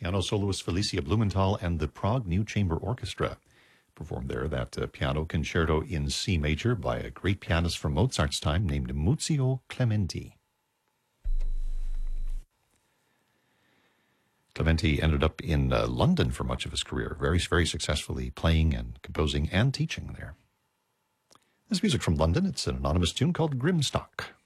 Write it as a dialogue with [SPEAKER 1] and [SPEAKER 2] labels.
[SPEAKER 1] piano soloist Felicia Blumenthal and the Prague New Chamber Orchestra performed there that piano concerto in C major by a great pianist from Mozart's time named Muzio Clementi. Clementi ended up in London for much of his career, very, very successfully playing and composing and teaching there. This music from London, it's an anonymous tune called Grimstock.